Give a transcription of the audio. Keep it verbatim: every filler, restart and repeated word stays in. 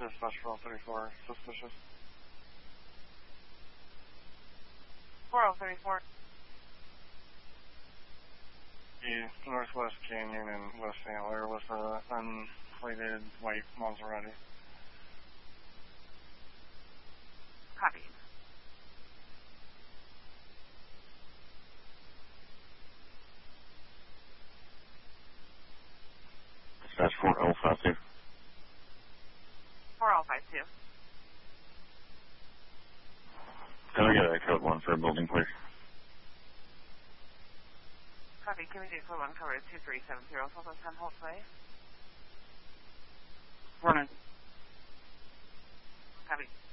dispatch four oh three four, suspicious. four oh three four. The Northwest Canyon and West Antler with an unplated white Maserati. Copy. Dispatch four oh five two. four oh five two. Can I get a code one for a building, please? Copy. Can we do code one cover two three seven zero? Hold on, time, hold play. Running. Copy.